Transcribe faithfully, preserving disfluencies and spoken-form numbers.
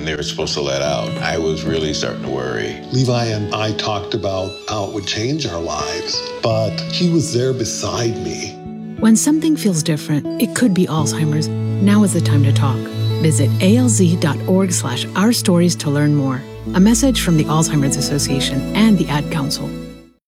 and they were supposed to let out, I was really starting to worry. Levi and I talked about how it would change our lives, but he was there beside me. When something feels different, it could be Alzheimer's. Now is the time to talk. Visit alz.org slash our stories to learn more. A message from the Alzheimer's Association and the Ad Council.